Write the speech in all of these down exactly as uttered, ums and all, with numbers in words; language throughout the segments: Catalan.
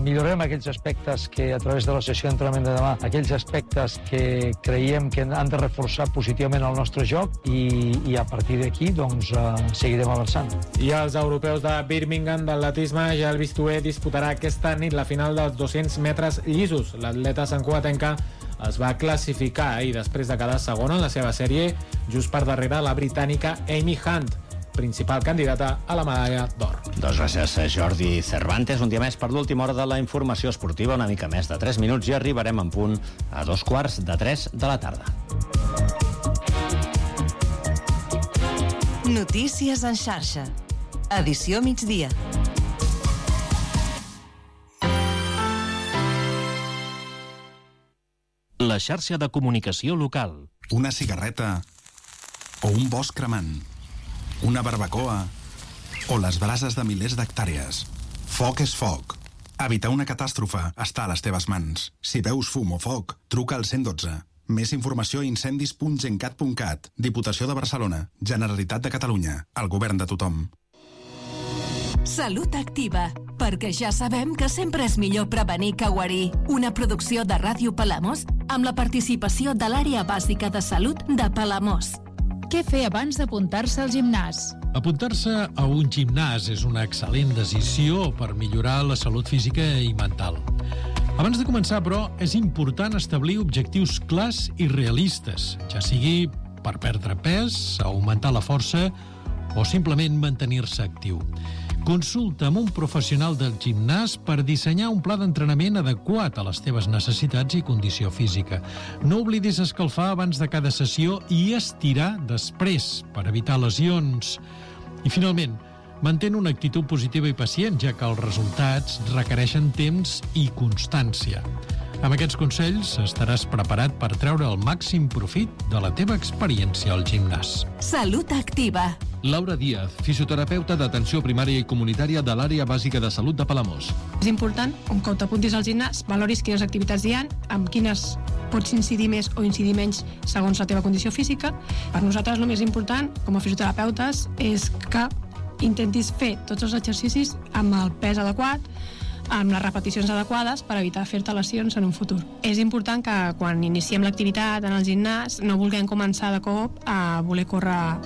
millorarem aquells aspectes que, a través de la sessió d'entrenament de demà, aquells aspectes que creiem que han de reforçar positivament el nostre joc i, i a partir d'aquí doncs, uh, seguirem avançant. I els europeus de Birmingham d'atletisme, ja el Vistuer disputarà aquesta nit la final dels dos-cents metres llisos. L'atleta santcugatenca es va classificar ahir després de quedar segona en la seva sèrie, just per darrere la britànica Amy Hunt, principal candidata a la medalla d'or. Doncs gràcies, Jordi Cervantes. Un dia més per l'última hora de la informació esportiva, una mica més de tres minuts, i arribarem en punt a dos quarts de tres de la tarda. Notícies en xarxa. Edició migdia. La xarxa de comunicació local. Una cigarreta o un bosc cremant, una barbacoa o les brases de milers d'hectàrees. Foc és foc. Evitar una catàstrofe està a les teves mans. Si veus fum o foc, truca al cent i dotze. Més informació a incendis punt gencat punt cat. Diputació de Barcelona. Generalitat de Catalunya. El govern de tothom. Salut Activa, perquè ja sabem que sempre és millor prevenir que guarir. Una producció de Ràdio Palamós amb la participació de l'Àrea Bàsica de Salut de Palamós. Què fer abans d'apuntar-se al gimnàs? Apuntar-se a un gimnàs és una excel·lent decisió per millorar la salut física i mental. Abans de començar, però, és important establir objectius clars i realistes, ja sigui per perdre pes, augmentar la força o simplement mantenir-se actiu. Consulta amb un professional del gimnàs per dissenyar un pla d'entrenament adequat a les teves necessitats i condició física. No oblidis escalfar abans de cada sessió i estirar després per evitar lesions. I finalment, mantén una actitud positiva i pacient, ja que els resultats requereixen temps i constància. Amb aquests consells estaràs preparat per treure el màxim profit de la teva experiència al gimnàs. Salut Activa. Laura Díaz, fisioterapeuta d'atenció primària i comunitària de l'Àrea Bàsica de Salut de Palamós. És important, un cop t'apuntis al gimnàs, valoris quines activitats hi ha, amb quines pots incidir més o incidir menys segons la teva condició física. Per nosaltres el més important, com a fisioterapeutes, és que intentis fer tots els exercicis amb el pes adequat, amb les repeticions adequades per evitar fer-te lesions en un futur. És important que quan iniciem l'activitat en el gimnàs no vulguem començar de cop a voler córrer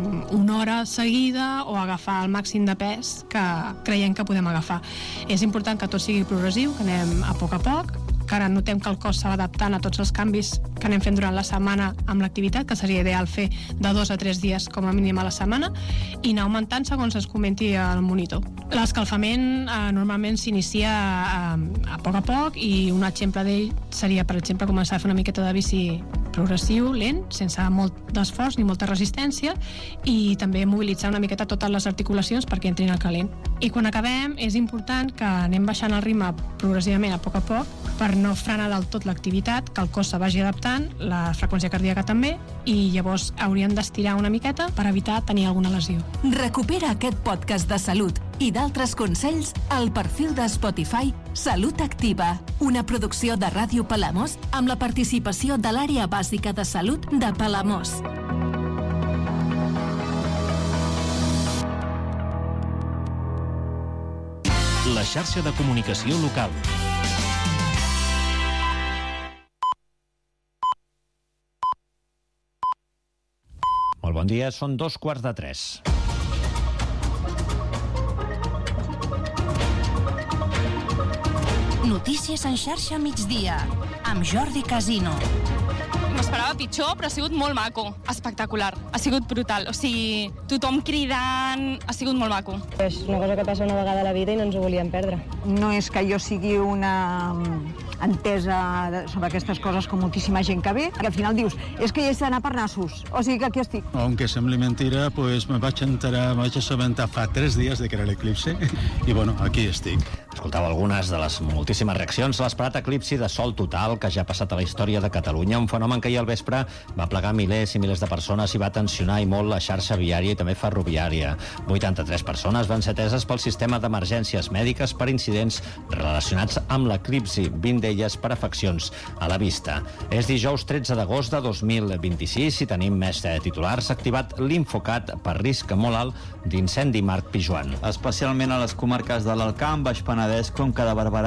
una hora seguida o agafar el màxim de pes que creiem que podem agafar. És important que tot sigui progressiu, que anem a poc a poc, que ara notem que el cos s'ha adaptant a tots els canvis que anem fent durant la setmana amb l'activitat, que seria ideal fer de dos a tres dies com a mínim a la setmana, i anar augmentant segons es comenti al monitor. L'escalfament eh, normalment s'inicia eh, a poc a poc, i un exemple d'ell seria, per exemple, començar a fer una miqueta de bici progressiu, lent, sense molt d'esforç ni molta resistència, i també mobilitzar una miqueta totes les articulacions perquè entrin al calent. I quan acabem és important que anem baixant el ritme progressivament a poc a poc per no frenar del tot l'activitat, que el cos se vagi adaptant, la freqüència cardíaca també, i llavors hauríem d'estirar una miqueta per evitar tenir alguna lesió. Recupera aquest podcast de salut i d'altres consells al perfil de Spotify Salut Activa, una producció de Ràdio Palamós amb la participació de l'Àrea Bàsica de Salut de Palamós. La xarxa de comunicació local. Molt bon dia, són dos quarts de tres. Notícies en xarxa migdia, amb Jordi Casino. M'esperava pitjor, però ha sigut molt maco, espectacular, ha sigut brutal, o sigui, tothom cridant, ha sigut molt maco. És una cosa que passa una vegada a la vida i no ens ho volíem perdre. No és que jo sigui una entesa sobre aquestes coses com moltíssima gent que ve, que al final dius, és que hi has d'anar per nassos, o sigui que aquí estic. Aunque sembli mentira, pues me vaig enterar, me vaig assabentar fa tres dies de que era l'eclipse, i bueno, aquí estic. Escoltava algunes de les moltíssimes reaccions a l'esperat eclipsi de sol total que ja ha passat a la història de Catalunya, un fenomen que ahir al vespre va plegar milers i milers de persones i va tensionar i molt la xarxa viària i també ferroviària. vuitanta-tres persones van ser ateses pel sistema d'emergències mèdiques per incidents relacionats amb l'eclipsi, vint d'elles per afeccions a la vista. És dijous tretze d'agost de dos mil vint-i-sis i tenim més titulars. S'ha activat l'Infocat per risc molt alt d'incendi. Marc Pijuan. Especialment a les comarques de l'Alt Camp, Baix Penedès, Conca de Barberà